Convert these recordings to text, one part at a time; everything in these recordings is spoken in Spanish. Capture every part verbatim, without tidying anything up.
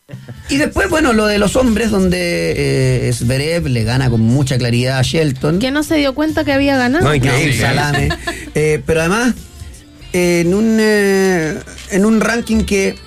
Y después, bueno, lo de los hombres, donde eh, Zverev le gana con mucha claridad a Shelton. Que no se dio cuenta que había ganado. No, increíble. No, salame. eh, pero además, eh, en un eh, en un ranking que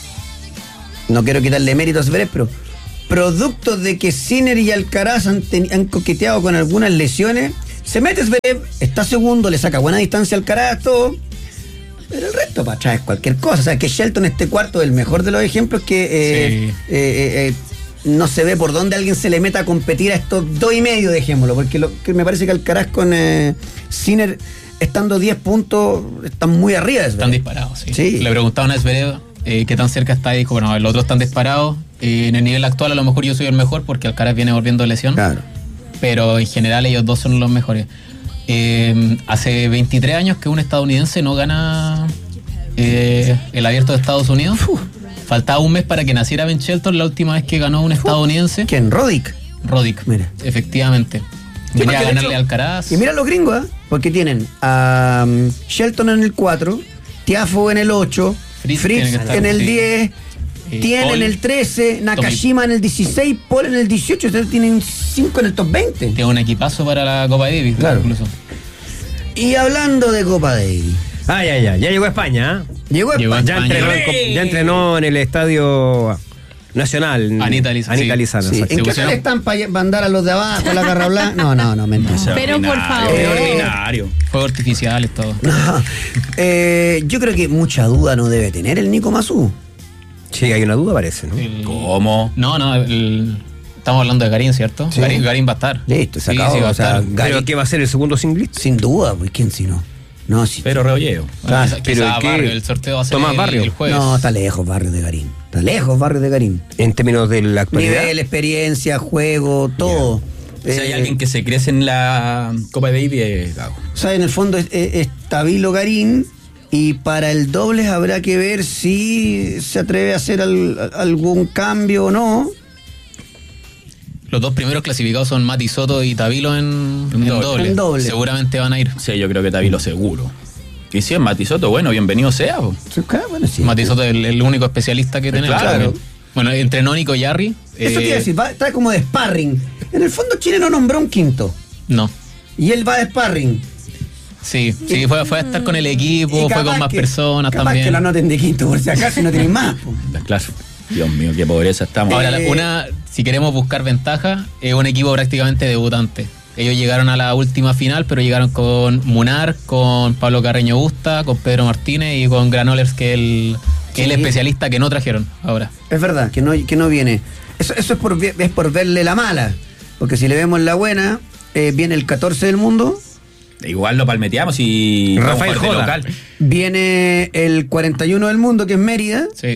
no quiero quitarle mérito a Zverev, pero producto de que Sinner y Alcaraz han, ten, han coqueteado con algunas lesiones, se mete Zverev, está segundo, le saca buena distancia a Alcaraz, todo. Pero el resto para atrás es cualquier cosa. O sea, que Shelton esté cuarto, el mejor de los ejemplos que eh, sí. eh, eh, eh, no se ve por dónde alguien se le meta a competir a estos dos y medio, dejémoslo, porque lo que me parece que Alcaraz con eh, Sinner, estando diez puntos, están muy arriba. Están disparados, sí. sí. Le preguntaban a Zverev eh, qué tan cerca está y dijo, bueno, los otros están disparados. Eh, en el nivel actual a lo mejor yo soy el mejor porque Alcaraz viene volviendo de lesión. Claro. Pero en general ellos dos son los mejores. Eh, hace veintitrés años que un estadounidense no gana eh, el Abierto de Estados Unidos. Uf. Faltaba un mes para que naciera Ben Shelton la última vez que ganó un estadounidense. ¿Quién? Roddick. Roddick, mira. Efectivamente. Venía a ganarle a Alcaraz. Y mira los gringos, ¿eh? Porque tienen a um, Shelton en el cuatro, Tiafoe en el ocho, Fritz, Fritz en el sí. diez, eh, Tien Paul, en el trece, Nakashima Tommy. En el dieciséis, Paul en el dieciocho. Ustedes tienen cinco en el top veinte. Tiene un equipazo para la Copa Davis, claro. Incluso. Y hablando de Copa Davis. Ay, ay, ay, ya llegó a España. ¿eh? Llegó a llegó España. Ya entrenó, en, ya entrenó en el Estadio Nacional. Anita Lizana. Anita Lizana. Sí. ¿En qué le están para mandar a los de abajo la garra blanca? No, no, no, mentira. No, pero por favor. Eh, ordinario. Fuegos artificiales, todo. No. Eh, yo creo que mucha duda no debe tener el Nico Mazú. Sí, hay una duda, parece, ¿no? El... ¿Cómo? No, no, el... estamos hablando de Garín, ¿cierto? Sí. Garín, Garín va a estar. Listo, se acabó. Sí, sí, va a o sea, estar. Garín... ¿Pero qué va a ser el segundo singlista? Sin duda, pues ¿quién si no? No, sí. Pero Rebolleo. Ah, quizá, pero quizá ¿qué? Barrio, el sorteo va a ser Tomás el, Barrio. el jueves. No, está lejos Barrio de Garín. Está lejos Barrio de Garín. En términos de la actualidad. Nivel, experiencia, juego, todo. Yeah. Si eh, hay alguien que se crece en la Copa Davis, es Gago. O sea, en el fondo es, es, es Tabilo Garín. Y para el dobles habrá que ver si se atreve a hacer al, algún cambio o no. Los dos primeros clasificados son Mati Soto y Tabilo en, en, doble. doble. en doble. Seguramente van a ir. Sí, yo creo que Tabilo seguro. Y si es Mati Soto, bueno, bienvenido sea. Sí, claro, bueno, sí. Mati Soto es el, el único especialista que tenemos. Claro. Bueno, entrenó Nico Yarri. Eso eh, quiere decir, va, está como de sparring. En el fondo Chile no nombró un quinto. No. Y él va de sparring. Sí, sí, fue, fue a estar con el equipo, fue con más que, personas capaz también. Que la noten de quinto, por si acaso no tienen más. Claro. Dios mío, qué pobreza estamos. Ahora, eh, una, si queremos buscar ventaja, es un equipo prácticamente debutante. Ellos llegaron a la última final, pero llegaron con Munar, con Pablo Carreño Busta, con Pedro Martínez y con Granollers, que es el, que sí. el especialista que no trajeron ahora. Es verdad, que no, que no viene. Eso, eso es, por, es por verle la mala. Porque si le vemos la buena, eh, viene el catorce del mundo. Igual lo palmeteamos y Rafael Joda. Local. Viene el cuarenta y uno del mundo, que es Mérida. Sí.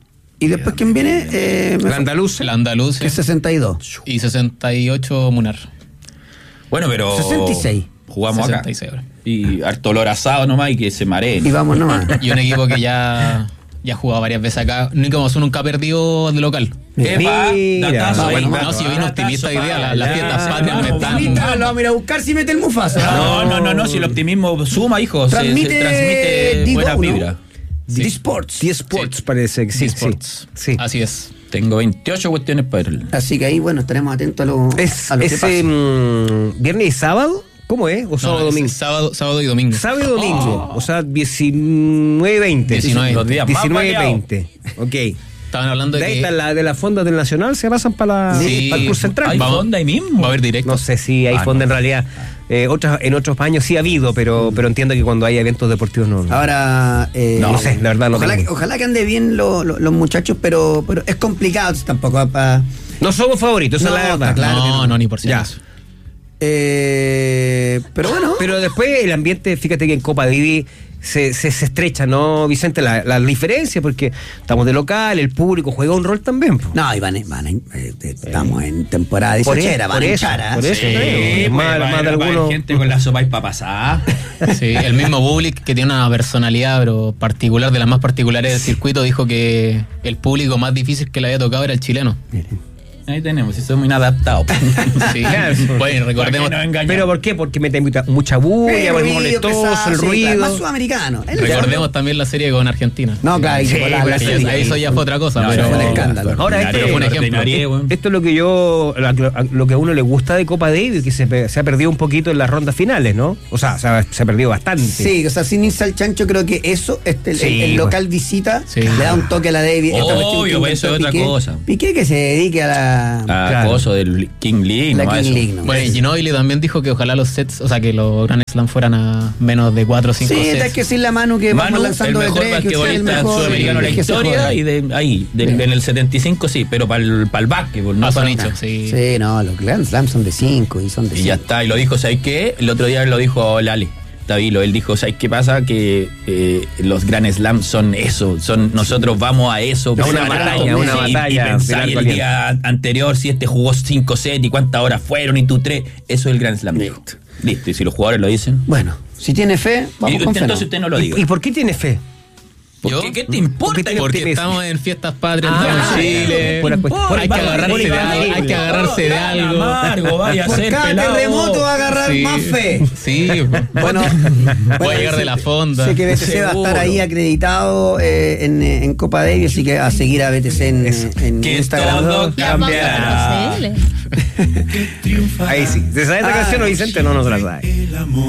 Y después, ¿quién viene? Eh, el andaluz. El andaluz. Que es sesenta y dos. Y sesenta y ocho Munar. Bueno, pero... sesenta y seis. Jugamos sesenta y seis acá. Y harto olor asado nomás y que se mareen. Y vamos nomás. Y un equipo que ya... Ya ha jugado varias veces acá. Nico Mazú nunca ha perdido de local. Mira, datazo, bueno, no, si yo vine optimista hoy día, las la fiestas patrias no están. Lo vamos a ir a buscar si mete el Mufasa. No, no, no, no, si el optimismo suma, hijo. Transmite, se, se transmite buena vibra. D-Sports. D-Sports parece que sí. D-Sports. Sí. sí. Así es. Tengo veintiocho cuestiones para él. Así que ahí, bueno, estaremos atentos a lo, es, a lo es, que pasa. Eh, ¿Viernes y sábado? ¿Cómo es? ¿O sábado no, domingo? Sábado, sábado y domingo. Sábado y domingo. Oh. O sea, diecinueve veinte. diecinueve, los días diecinueve veinte. Ok. Estaban hablando de, de ahí que... la, de la fonda del Nacional se pasan para, sí, para el Club Central. ¿Hay fonda ahí mismo? Va a haber directo. No sé si hay ah, fonda no. en realidad. Eh, otras, en otros años sí ha habido, pero, pero entiendo que cuando hay eventos deportivos no. no. Ahora, eh, no, no sé, la verdad no ojalá, que, ojalá que ande bien lo, lo, los muchachos, pero, pero es complicado tampoco para... No somos favoritos, no, esa es la verdad. Claro no, no, no, ni por si acaso. Eh, pero bueno. Pero después el ambiente, fíjate que en Copa Davis se, se, se estrecha, ¿no, Vicente? La, la diferencia, porque estamos de local, el público juega un rol también. Po. No, y van, van eh, estamos en temporada dieciochera, van a echar, ¿eh? Por eso, sí, sí, más, más de algunos. Gente con la sopa y para pasar. Sí, el mismo Bublik, que tiene una personalidad pero particular, de las más particulares del circuito, dijo que el público más difícil que le había tocado era el chileno. Miren. Ahí tenemos, si somos inadaptados. Sí, bueno, recordemos. ¿Para qué nos engañan? ¿Pero por qué? Porque mete mucha, mucha bulla, El es ruido molestoso, pesado, el sí, ruido. claro, más sudamericano. El Recordemos también la serie con Argentina. No, claro, Sí, Nicolás, pero la eso serie. Ahí eso ya fue otra cosa, No, pero. fue un escándalo. Ahora, Ordinario, este- fue un ejemplo. ordinario, weón. Esto es lo que yo, la- lo que a uno le gusta de Copa Davis, que se, pe- se ha perdido un poquito en las rondas finales, ¿no? O sea, se ha, se ha perdido bastante. Sí, o sea, sin irse al chancho, creo que eso, este, el, Sí, el local visita, Sí. le da un toque a la Davis. Esta Obvio, cuestión que pues, eso es inventó otra Piqué. cosa. Piqué que se dedique a la, A Claro. coso del King League, la ¿no? King Eso. League. ¿no? Bueno, y Ginóbili también dijo que ojalá los sets, o sea, que los Grand Slam fueran a menos de cuatro o cinco Sí, sets. hay que decirle a Manu que Manu, vamos lanzando el de mejor tres, que usted es el basquetbolista mejor. sudamericano de la que se historia joda. y de ahí, de- en el setenta y cinco sí, pero para el, para el básquetbol, no Ah, son para- hinchos, sí. Sí, no, los Grand Slam son de cinco y son de Y ya cinco. está, y lo dijo, ¿sabes qué? El otro día lo dijo Lale Tavilo, él dijo, ¿sabes qué pasa? Que eh, los Grand Slam son eso, son nosotros vamos a eso. A una a batalla, rato, una y- batalla Y, de pensáis largo el día anterior si este jugó cinco sets y cuántas horas fueron y tú tres. Eso es el Grand Slam. Listo. Listo, y si los jugadores lo dicen. Bueno, si tiene fe, vamos Y- con fe. entonces ¿no? usted no lo ¿Y, diga. y por qué tiene fe? ¿Por ¿Yo? qué? ¿Qué te importa? Porque Porque tienes- estamos en fiestas patrias, Ah, estamos en Chile. por la cuestión- hay, que por- agarrarse por- de por- algo, hay que agarrarse de algo. Amargo, vaya a Por ser cada pelado. terremoto va a agarrar Sí. más fe. Sí, Bueno, voy a llegar de la fonda. Sé que B T C va a estar Seguro. ahí acreditado eh, en, eh, en Copa Davis, así que a seguir a B T C en, en Que Instagram. todo La cambiará. pauta punto c l. Ahí sí. ¿Se sabe esta Ah, canción o Vicente? No, no se la sabe.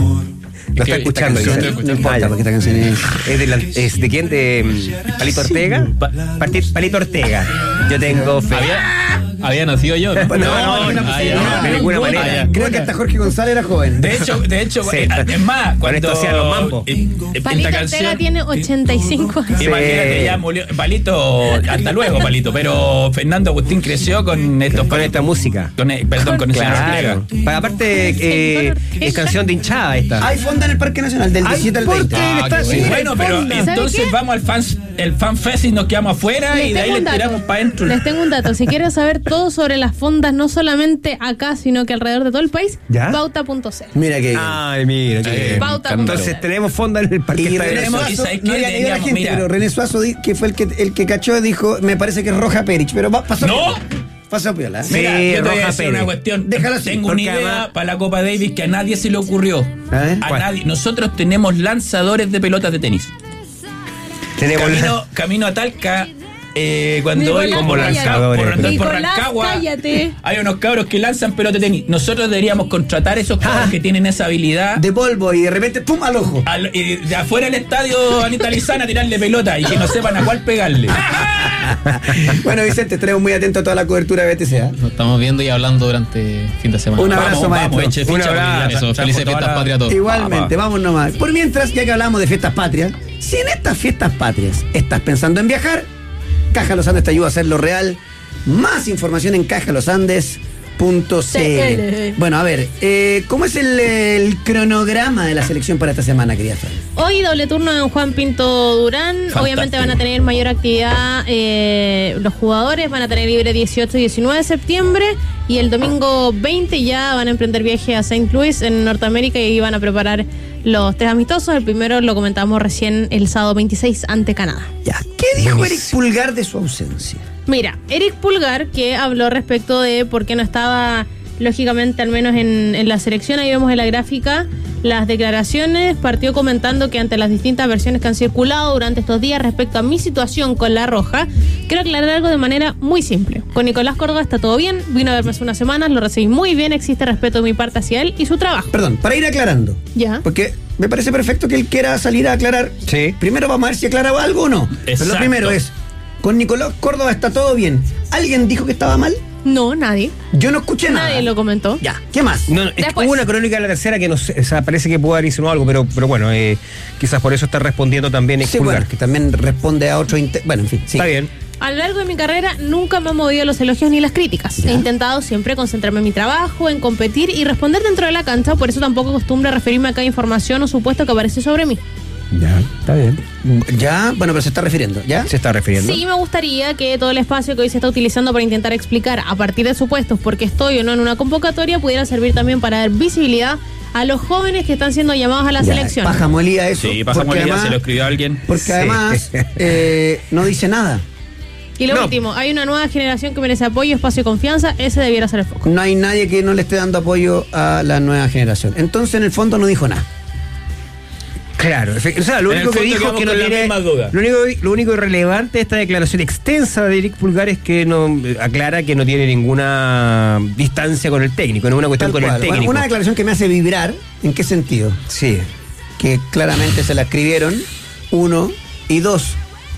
Lo está ¿Qué? escuchando, Esta canción Vicente. estoy No importa, Ah, ya. porque esta canción es... ¿Es de, la- es de quién? ¿De mm, Palito Ortega? Pa- Parti- Palito Ortega. Yo tengo fe. Había, había nacido yo. ¿no? Bueno, no, no, no, Ah, no, ya. de ninguna Ah, manera. ya. Creo que hasta Jorge González era joven. De hecho, de hecho, Sí. eh, es más, Con cuando esto hacían los mambos. eh, eh, Palito esta Ortega canción, tiene ochenta y cinco años. Sí. imagínate, ya murió. Palito, hasta luego, Palito. Pero Fernando Agustín creció con estos Con esta música. Con, eh, perdón, con el señor Claro. Ortega. Pa- Aparte, eh, es canción de hinchada esta. Hay fonda en el Parque Nacional del diecisiete al ¿por veinte. qué? Ah, Está- qué sí, bueno. Bueno, pero ¿Sabe entonces qué? vamos al fans, el fan fest y nos quedamos afuera Les y de ahí tengo le un dato. tiramos para adentro. Les tengo un dato. Si quieres saber todo sobre las fondas, no solamente acá, sino que alrededor de todo el país, ¿Ya? pauta punto c l. Mira que... Ay, mira. qué- Eh, Pauta punto c l. Entonces tenemos fonda en el parque. Y Estadio René tenemos- Nacional. y Suazo, ¿sabes qué? no había- era la Deberíamos, gente, mira. pero René Suazo, di- que fue el que, el que cachó, dijo, me parece que es Roja Perich, pero va, pasó ¡No! piola. Pasó piola. Sí, Mira, yo te voy a Roja decir Pérez. una cuestión. Déjalo así, Tengo una porque idea además- para la Copa Davis que a nadie se le ocurrió. A ver, A ¿cuál? nadie. Nosotros tenemos lanzadores de pelotas de tenis. Tenemos Camino, camino a Talca. Eh, cuando voy Nicolás, como cállate. lanzadores por, por Nicolás, Rancagua, cállate. hay unos cabros que lanzan pelota de tenis. Nosotros deberíamos contratar a esos cabros que tienen esa habilidad. de polvo y de repente, ¡pum! al ojo. Al- y de afuera del estadio Anita Lizana tirarle pelota y que no sepan a cuál pegarle. Bueno, Vicente, estaremos muy atentos a toda la cobertura de B T C. ¿eh? Nos estamos viendo y hablando durante fin de semana. Un abrazo, vamos, maestro. vamos, eche Un ficha, abrazo. porque ya Eso, trajo felices toda fiestas la- patrias a todos. Igualmente, vamos nomás. Por mientras, ya que hablamos de fiestas patrias, si en estas fiestas patrias estás pensando en viajar, Caja Los Andes te ayuda a hacerlo real. Más información en caja los andes punto c l. Bueno, a ver, eh, ¿cómo es el, el cronograma de la selección para esta semana, querida Fran? Hoy doble turno en Juan Pinto Durán. Fantástico. Obviamente van a tener mayor actividad eh, los jugadores, van a tener libre dieciocho y diecinueve de septiembre y el domingo veinte ya van a emprender viaje a Saint Louis en Norteamérica y van a preparar los tres amistosos. El primero lo comentamos recién el sábado veintiséis ante Canadá. Ya, ¿qué dijo Eric Pulgar de su ausencia? Mira, Eric Pulgar, que habló respecto de por qué no estaba, lógicamente, al menos en, en la selección, ahí vemos en la gráfica las declaraciones, partió comentando que ante las distintas versiones que han circulado durante estos días respecto a mi situación con La Roja, quiero aclarar algo de manera muy simple. Con Nicolás Córdoba está todo bien, vino a verme hace unas semanas, lo recibí muy bien, existe respeto de mi parte hacia él y su trabajo. Perdón, para ir aclarando. Ya. Porque me parece perfecto que él quiera salir a aclarar. Sí. Primero vamos a ver si aclara algo o no. Pero lo Exacto. primero es, con Nicolás Córdoba está todo bien. ¿Alguien dijo que estaba mal? No, nadie. Yo no escuché nada. Nadie lo comentó. Ya, ¿qué más? No, no, es que Después. hubo una crónica de la tercera que no sé, o sea, parece que pudo haber insinuado algo, pero, pero bueno, eh, quizás por eso está respondiendo también Sí, Expulgar. bueno, que también responde a otro... inte- Bueno, en fin, sí. Está bien. A lo largo de mi carrera nunca me han movido los elogios ni las críticas. Ya. He intentado siempre concentrarme en mi trabajo, en competir y responder dentro de la cancha, por eso tampoco acostumbro a referirme a cada información o supuesto que aparece sobre mí. Ya, está bien. Ya, bueno, pero se está refiriendo, ¿ya? Se está refiriendo. Sí, me gustaría que todo el espacio que hoy se está utilizando para intentar explicar a partir de supuestos por qué estoy o no en una convocatoria pudiera servir también para dar visibilidad a los jóvenes que están siendo llamados a la Ya, selección. Paja molía eso. Sí, pasamos porque el día, además- se lo escribió alguien. Porque Sí. además eh, no dice nada. Y lo No. último, hay una nueva generación que merece apoyo, espacio y confianza. Ese debiera ser el foco. No hay nadie que no le esté dando apoyo a la nueva generación. Entonces, en el fondo, no dijo nada. Claro, efe- o sea, lo En único el que fondo dijo quedamos que no con la tiene. misma duda. Lo único, lo único irrelevante de esta declaración extensa de Eric Pulgar es que no eh, aclara que no tiene ninguna distancia con el técnico, no es una cuestión Tal con cual. el técnico. Bueno, una declaración que me hace vibrar. ¿En qué sentido? Sí. Que claramente se la escribieron, uno, y dos,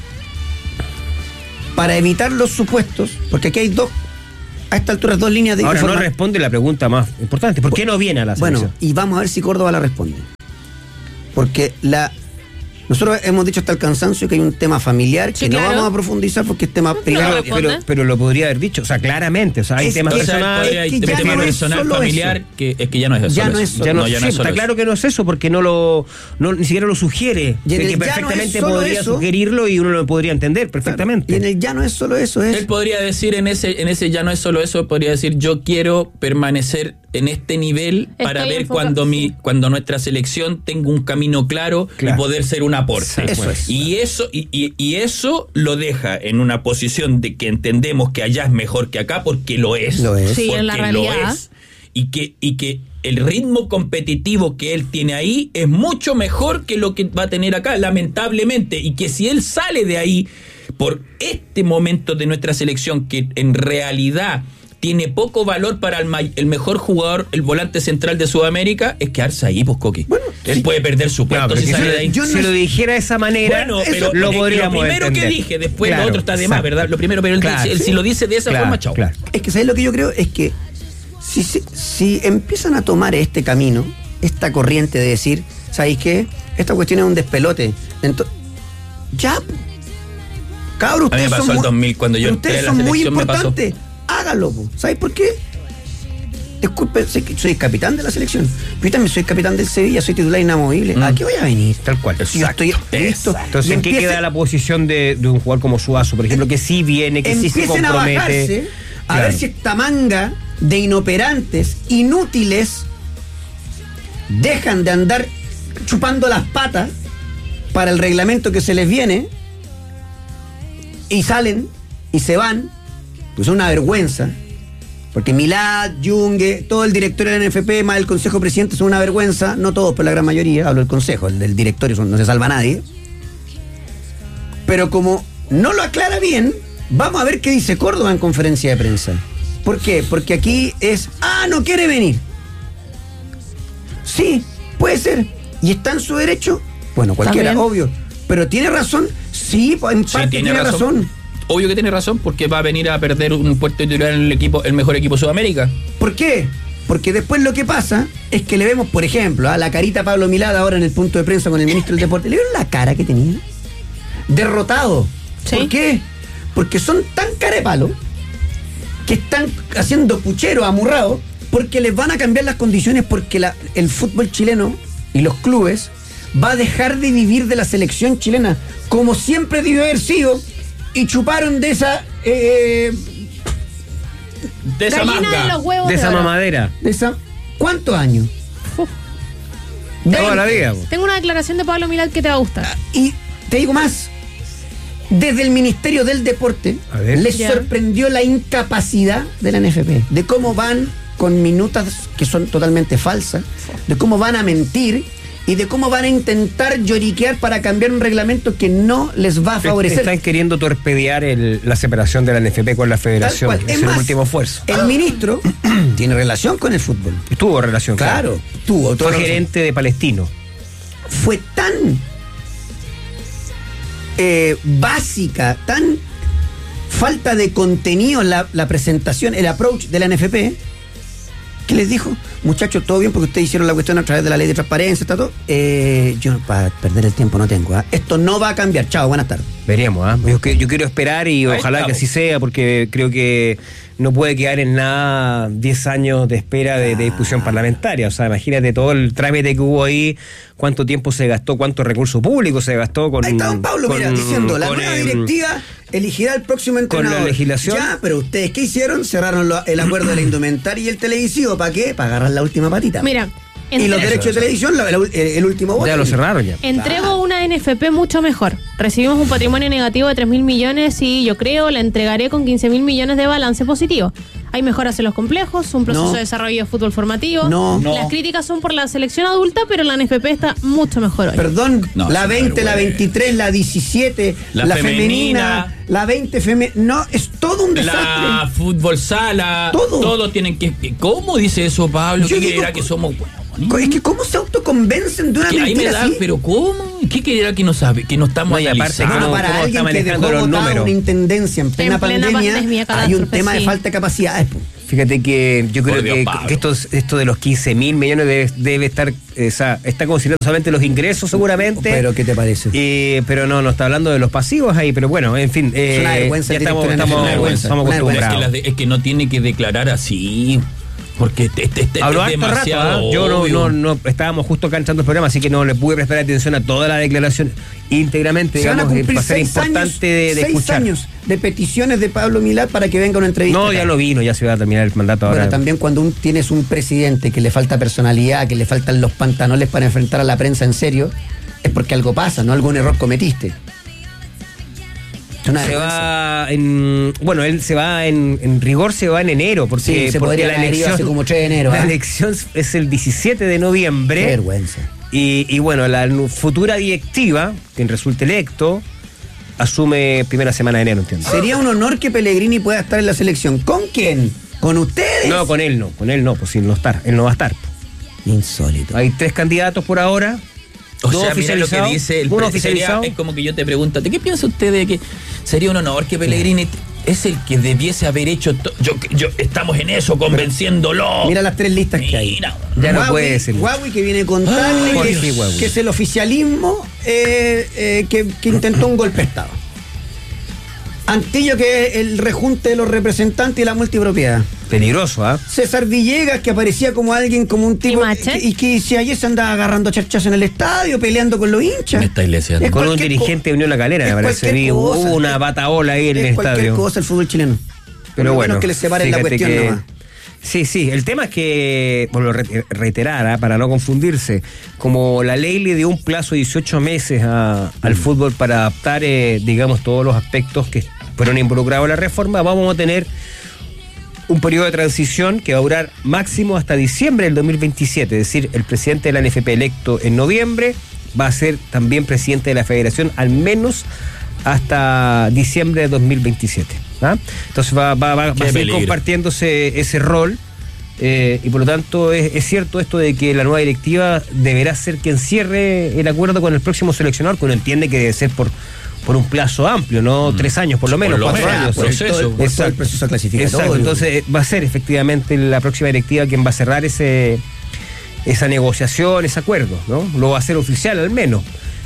para evitar los supuestos, porque aquí hay dos, a esta altura, dos líneas de Ahora no informa- responde la pregunta más importante. ¿Por qué no viene a la selección? Bueno, y vamos a ver si Córdoba la responde. Porque la nosotros hemos dicho hasta el cansancio que hay un tema familiar que Sí, no claro. vamos a profundizar porque es tema No, privado. claro, pero, responde. pero, pero lo podría haber dicho, o sea, claramente. O sea, hay Es temas que- O sea, personales. todavía hay es que ya tema no es personal, solo familiar, eso. que es que ya no es Ya solo no eso. es solo Ya no, No, ya sí, no es solo está eso. claro que no es eso, porque no lo no, ni siquiera lo sugiere. Y en de el que ya no es perfectamente solo podría eso. sugerirlo y uno lo podría entender perfectamente. Y en el ya no es solo eso, es Él podría decir en ese, en ese ya no es solo eso, podría decir yo quiero permanecer en este nivel para Estoy ver enfocado, cuando mi, sí. cuando nuestra selección tenga un camino claro, Claro. y poder ser un aporte. Eso es. Y eso, y, y- y eso lo deja en una posición de que entendemos que allá es mejor que acá, porque lo es. Lo es. Sí, Porque en la realidad. lo es. Y que, y que el ritmo competitivo que él tiene ahí es mucho mejor que lo que va a tener acá, lamentablemente. Y que si él sale de ahí por este momento de nuestra selección, que en realidad tiene poco valor para el, may- el mejor jugador, el volante central de Sudamérica, es quedarse ahí, pues, Coqui. Bueno, él sí. puede perder su puesto Claro, pero si si sale se- de ahí. yo si no lo es- dijera de esa manera, Bueno, eso pero lo eh, podríamos lo primero entender. que dije, después Claro, lo otro está de más, exacto. ¿verdad? Lo primero, pero él, Claro, dice- él sí. si lo dice de esa Claro, forma, chao. claro. Es que, ¿sabes lo que yo creo? Es que si, si, si empiezan a tomar este camino, esta corriente de decir, ¿sabéis qué? Esta cuestión es un despelote. Entonces, ya, po. Cabros, A mí me ustedes pasó son el muy- dos mil, cuando yo ustedes entré a la son muy selección, me pasó. importantes. Háganlo, po. ¿Sabéis por qué? Disculpe, sé que soy capitán de la selección. Pero yo también soy capitán del Sevilla, soy titular inamovible. Mm. ¿A qué voy a venir? Tal cual. Si yo estoy listo. Entonces, Y ¿en qué empiece- queda la posición de, de un jugador como Suazo, por ejemplo, que sí viene, que sí se empiecen a compromete? bajarse a Claro. ver si esta manga de inoperantes, inútiles, dejan de andar chupando las patas para el reglamento que se les viene y salen y se van, pues es una vergüenza. Porque Milad, Junge, todo el directorio del N F P, más el consejo presidente son una vergüenza. No todos, pero la gran mayoría. Hablo del consejo, el del directorio son- no se salva nadie. Pero como no lo aclara bien, vamos a ver qué dice Córdoba en conferencia de prensa. ¿Por qué? Porque aquí es, ah, no quiere venir. Sí, puede ser. ¿Y está en su derecho? Bueno, cualquiera, También. obvio. Pero tiene razón. Sí, en Sí, parte tiene tiene razón. razón. Obvio que tiene razón, porque va a venir a perder un puesto titular en el equipo, el mejor equipo de Sudamérica. ¿Por qué? Porque después lo que pasa es que le vemos, por ejemplo, a la carita a Pablo Milad ahora en el punto de prensa con el ministro del Deporte. ¿Le vieron la cara que tenía? Derrotado. Sí. ¿Por qué? Porque son tan carepalo que están haciendo puchero amurrado porque les van a cambiar las condiciones porque la- el fútbol chileno y los clubes va a dejar de vivir de la selección chilena como siempre debió haber sido y chuparon de esa eh, De esa Gallina manga. de los huevos De esa oro. mamadera. de esa ¿cuántos años? Uf. Toda la veinte. vida. po. Tengo una declaración de Pablo Milad que te va a gustar. Y te digo más, desde el Ministerio del Deporte A ver. les Ya. sorprendió la incapacidad de la N F P, de cómo van con minutas que son totalmente falsas, de cómo van a mentir y de cómo van a intentar lloriquear para cambiar un reglamento que no les va a favorecer. Están queriendo torpedear el- la separación de la N F P con la federación. Tal cual. Es Es el más, último esfuerzo. El ministro tiene relación con el fútbol. Tuvo relación. Claro, tuvo. Fue toda la gerente de Palestino. fue tan eh, básica, tan falta de contenido la, la presentación, el approach de la N F P, que les dijo, muchachos, todo bien porque ustedes hicieron la cuestión a través de la ley de transparencia, está todo. Eh, yo para perder el tiempo no tengo. ¿ah? Esto no va a cambiar. Chao, buenas tardes. Veremos, ¿ah? Yo, que- yo quiero esperar y Ahí ojalá que estamos. así sea, porque creo que no puede quedar en nada diez años de espera de, de discusión parlamentaria. O sea, imagínate todo el trámite que hubo ahí, cuánto tiempo se gastó, cuánto recurso público se gastó con. Ahí está don Pablo, con- mira, diciendo, la con, nueva em, directiva elegirá el próximo con la entrenador. legislación. Ya, pero ustedes, ¿qué hicieron? Cerraron lo- el acuerdo de la indumentaria y el televisivo. ¿Para qué? Para agarrar la última patita. Mira, Y los Entre- derechos de televisión, la- la- el, el último voto. Ya lo cerraron ya. Entrego una N F P mucho mejor. Recibimos un patrimonio negativo de tres mil millones y yo creo la entregaré con quince mil millones de balance positivo. Hay mejoras en los complejos, un proceso No. de desarrollo de fútbol formativo. No. No. Las críticas son por la selección adulta, pero la N F P está mucho mejor hoy. Perdón, No, la sí, veinte, la bueno. veintitrés, la diecisiete, la, La femenina, femenina, la veinte femenina. No, es todo un desastre. La fútbol sala, Todo. todo tienen que. ¿Cómo dice eso, Pablo? Yo ¿Qué digo, creerá que somos? Co- Es que cómo se autoconvencen de una Que ahí me mentira da, así. pero ¿cómo? ¿Qué creerá que no sabe? Que no estamos No, y aparte, analizando. Ah, ¿cómo- para cómo alguien está que dejó manejando los botada números? una intendencia en plena, En plena pandemia, pandemia, hay un catástrofe, tema de sí. falta de capacidades. po. Fíjate que yo creo Por Dios, que, Pablo. que esto, esto de los quince mil millones debe, debe estar, eh, o sea, está considerando solamente los ingresos seguramente. Pero, ¿qué te parece? Eh, pero no, no está hablando de los pasivos ahí, pero bueno, en fin, eh, Es una vergüenza ya el estamos, director de estamos, Nacional, vergüenza, estamos una Es vergüenza. que, acostumbrados. las de- es que no tiene que declarar así. Porque este, este, este Habló es harto rato, demasiado ¿ah? Yo no, obvio. no, no, estábamos justo acá entrando el programa, así que no le pude prestar atención a toda la declaración íntegramente, Se van a digamos, cumplir va a ser seis importante años, de, de seis escuchar. años de peticiones de Pablo Milad para que venga una entrevista. No, acá. ya lo vino, ya se va a terminar el mandato ahora. Bueno, también cuando un, tienes un presidente que le falta personalidad, que le faltan los pantalones para enfrentar a la prensa en serio, es porque algo pasa, no algún error cometiste. Es una Se vergüenza. va en. Bueno, él se va en. En rigor se va en enero, porque, Sí, se porque podría la haber ido elección. hace como tres de enero, La ¿ah? elección es el diecisiete de noviembre. Qué vergüenza. Y, y bueno, la nu- futura directiva, quien resulte electo, asume primera semana de enero, entiendo. Sería un honor que Pellegrini pueda estar en la selección. ¿Con quién? ¿Con ustedes? No, con él no, con él no, pues sin no estar, él no va a estar. Insólito. Hay tres candidatos por ahora. O dos sea, mira lo que oficializados, dice el uno pre- oficializado. sería- es como que yo te pregunto, ¿de qué piensa usted de que sería un honor que Pellegrini t- es el que debiese haber hecho to- yo, yo estamos en eso convenciéndolo? Mira las tres listas que hay. Mira. Ya no Huawei- puede ser. Huawei que viene a contarle Ay, que, Jorge Huawei. que es el oficialismo eh, eh, que, que intentó un golpe de Estado. Antillo que es el rejunte de los representantes y la multipropiedad. Peligroso, ¿ah? César Villegas, que aparecía como alguien, como un tipo. ¿Y Machet? que- Y que si ayer se andaba agarrando charchas en el estadio, peleando con los hinchas. Me estáis leseando. Es Con un cualquier dirigente de Unión La Calera, es me parece. cualquier Vi, hubo cosa. una bataola ahí en es el cualquier estadio. cosa el fútbol chileno. Pero Lo bueno, es que le separen la fíjate cuestión que- nomás. Sí, sí, el tema es que, por lo re- reiterar, ¿ah? Para no confundirse, como la ley le dio un plazo de dieciocho meses a- al Mm. fútbol para adaptar, eh, digamos, todos los aspectos que fueron involucrados en la reforma, vamos a tener un periodo de transición que va a durar máximo hasta diciembre del dos mil veintisiete, es decir, el presidente de la N F P electo en noviembre va a ser también presidente de la federación al menos hasta diciembre de dos mil veintisiete. ¿ah? Entonces va, va, va, va Qué a seguir peligro. compartiéndose ese rol eh, y por lo tanto es, es cierto esto de que la nueva directiva deberá ser quien cierre el acuerdo con el próximo seleccionador, que uno entiende que debe ser por, por un plazo amplio, no tres años por lo menos, Mm. Por lo cuatro menos, años. por Por eso. todo el- por todo el Exacto. proceso clasificatorio. Exacto, entonces eh, va a ser efectivamente la próxima directiva quien va a cerrar ese esa negociación, ese acuerdo, ¿no? Lo va a hacer oficial al menos.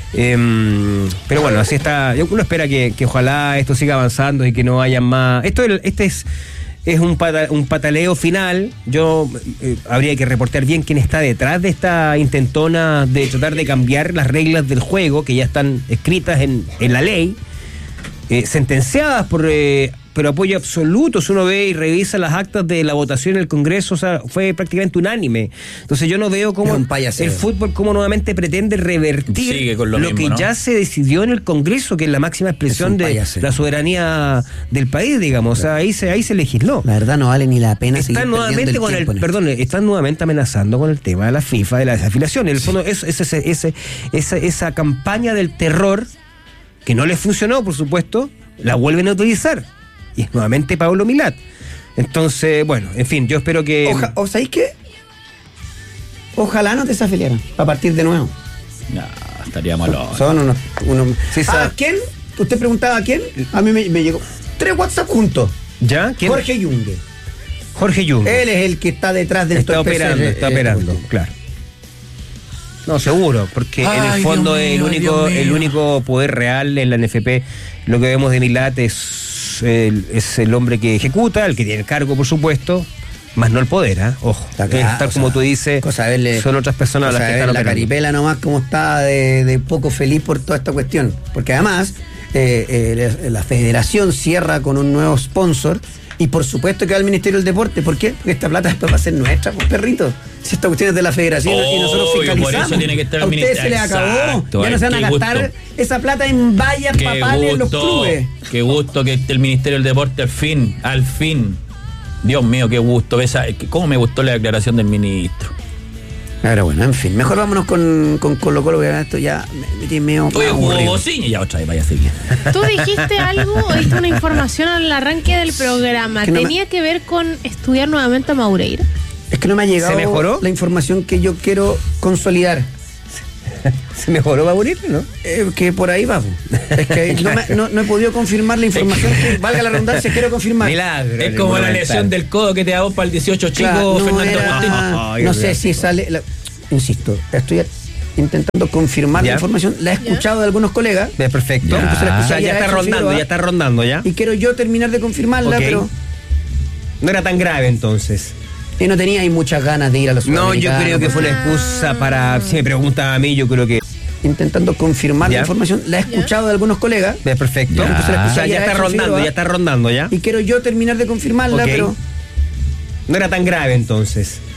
Em, pero bueno, así está. Uno espera que, que ojalá esto siga avanzando y que no haya más. Esto es- este es es un, pata- un pataleo final. Yo eh, habría que reportear bien quién está detrás de esta intentona de tratar de cambiar las reglas del juego que ya están escritas en, en la ley, eh, sentenciadas por eh, pero apoyo absoluto. Si uno ve y revisa las actas de la votación en el Congreso, o sea, fue prácticamente unánime. Entonces yo no veo cómo Es un payaseo. el fútbol cómo nuevamente pretende revertir Sigue con lo lo, mismo, que ¿no? ya se decidió en el Congreso, que es la máxima expresión Es un de payaseo. la soberanía del país, digamos. O sea, ahí se, ahí se legisló. La verdad no vale ni la pena seguir Están nuevamente perdiendo con el, tiempo en esto. perdón, están nuevamente amenazando con el tema de la FIFA, de la desafiliación. En el fondo, es, es- ese- ese- esa, esa campaña del terror, que no les funcionó, por supuesto, la vuelven a utilizar. Y es nuevamente Pablo Milad. Entonces, bueno, en fin, yo espero que. Oja- ¿O sabéis qué? Ojalá no te desafiliaran a partir de nuevo. No, estaría malo. Son unos. unos- Sí, ¿A sabe. quién? ¿Usted preguntaba a quién? A mí me, me llegó. Tres WhatsApp juntos. ¿Ya? ¿Quién? Jorge Yungue. Jorge Jung. Él es el que está detrás de está estos operando, P C R, está eh, operando, claro. No, seguro, porque en Ay, el fondo Dios mío, el ay, único Dios mío. el único poder real en la N F P, lo que vemos de Milad es el, es el hombre que ejecuta, el que tiene el cargo, por supuesto, más no el poder, ¿ah? Ojo. Está Eh, claro, tal o como sea, tú dices, cosa de verle- son otras personas cosa las que de ver están la operando. caripela nomás como está de, de poco feliz por toda esta cuestión. Porque además eh, eh, la, la federación cierra con un nuevo sponsor Y por supuesto que va al Ministerio del Deporte. ¿Por qué? Porque esta plata después va a ser nuestra, pues perrito. Si esta cuestión es de la federación y nosotros Obvio, fiscalizamos. por eso tiene que estar a el ustedes se les ministerio. acabó. Exacto, Ya no se van a qué gastar gusto. esa plata en vallas Qué papales en los clubes. Qué gusto que esté el Ministerio del Deporte al fin, al fin. Dios mío, qué gusto. Esa, ¿cómo me gustó la declaración del ministro? Pero bueno, en fin, mejor vámonos con, con Colo Colo, que esto ya me tiene medio Oye, jugó aburrido. Bocini, ya otra vez vaya a seguir. Tú dijiste algo o diste una información al arranque del programa. Que no me- ¿Tenía que ver con estudiar nuevamente a Maureira? Es que no me ha llegado ¿Se mejoró? la información que yo quiero consolidar. ¿Se mejoró para morir, no? Eh, que por ahí va. Es que no, me- no- no he podido confirmar la información que, valga la redundancia, quiero confirmar. Milagro. Es como la lesión del codo que te da vos para el dieciocho chico, Claro, no Fernando era- Agustín. Ay, no qué sé bien. si sale. la- insisto, estoy intentando confirmar Ya. la información. La he escuchado de algunos colegas Ya, perfecto. Ya. Entonces la O sea, escuché ya ayer está a Edson rondando, Figueroa. ya está rondando, ¿ya? y quiero yo terminar de confirmarla, Ok. pero No era tan grave entonces. y no tenía ahí muchas ganas de ir a los No, yo creo que fue una Ah. excusa para. Si me preguntan a mí, yo creo que. intentando confirmar Ya. la información. La he escuchado de algunos colegas Ya, perfecto. Ya. Entonces la O escuché sea, ayer ya a está Edson rondando, Figueroa. ya está rondando, ¿ya? y quiero yo terminar de confirmarla, Ok. pero No era tan grave entonces.